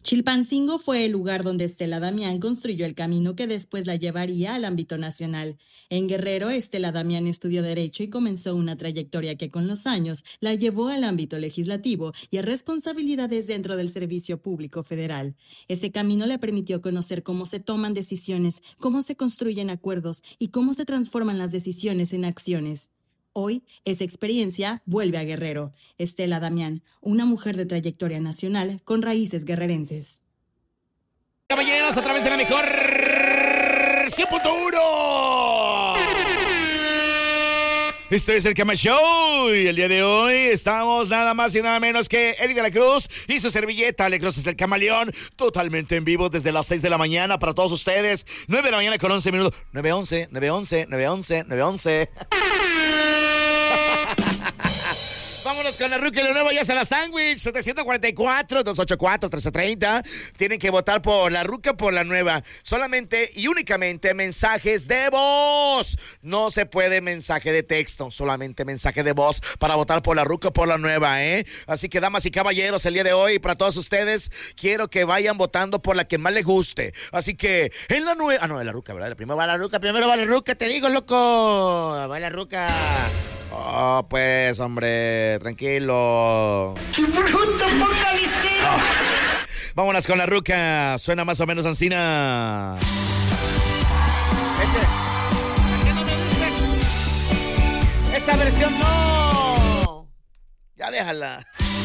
Chilpancingo fue el lugar donde Estela Damián construyó el camino que después la llevaría al ámbito nacional. En Guerrero, Estela Damián estudió Derecho y comenzó una trayectoria que con los años la llevó al ámbito legislativo y a responsabilidades dentro del Servicio Público Federal. Ese camino le permitió conocer cómo se toman decisiones, cómo se construyen acuerdos y cómo se transforman las decisiones en acciones. Hoy, esa experiencia vuelve a Guerrero. Estela Damián, una mujer de trayectoria nacional con raíces guerrerenses. Caballeros, a través de la mejor 100.1. Este es el Cama Show y el día de hoy estamos nada más y nada menos que Eddie de la Cruz y su servilleta Alecros es el Camaleón, totalmente en vivo desde las 6 de la mañana para todos ustedes. 9 de la mañana con 11 minutos. 9:11, 9:11, 9:11, 9:11. Vámonos con la ruca y lo nuevo, ya se la sándwich, 744-284-1330. Tienen que votar por la ruca, por la nueva. Solamente y únicamente mensajes de voz. No se puede mensaje de texto, solamente mensaje de voz para votar por la ruca, por la nueva, ¿eh? Así que, damas y caballeros, el día de hoy, para todos ustedes, quiero que vayan votando por la que más les guste. Así que, en la nueva... Ah, no, en la ruca, ¿verdad? Primero va la ruca, te digo, loco. Va la ruca. Oh, pues, hombre, tranquilo. ¡Qué bruto, focalicero! Oh. Vámonos con la ruca. Suena más o menos ansina. ¿Por qué no me dices? Esa versión no. Ya déjala.